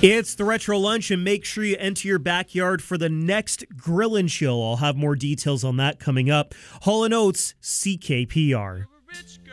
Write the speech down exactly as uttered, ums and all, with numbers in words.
It's the Retro Lunch, and make sure you enter your backyard for the next Grill and Chill. I'll have more details on that coming up. Hall and Oates, C K P R.